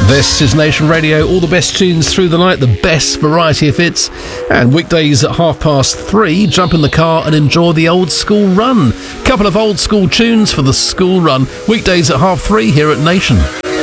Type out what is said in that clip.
This is Nation Radio, all the best tunes through the night, the best variety of hits, and weekdays at 3:30, jump in the car and enjoy the old school run. Couple of old school tunes for the school run, weekdays at 3:30 here at Nation.